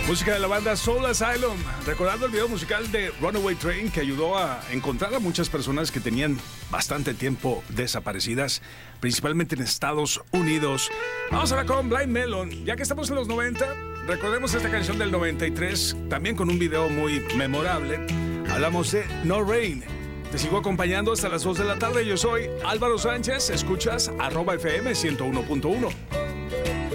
Música de la banda Soul Asylum, recordando el video musical de Runaway Train que ayudó a encontrar a muchas personas que tenían bastante tiempo desaparecidas, principalmente en Estados Unidos. Vamos ahora con Blind Melon, ya que estamos en los 90, recordemos esta canción del 93, también con un video muy memorable. Hablamos de No Rain. Te sigo acompañando hasta las 2 de la tarde, yo soy Álvaro Sánchez, escuchas @FM 101.1.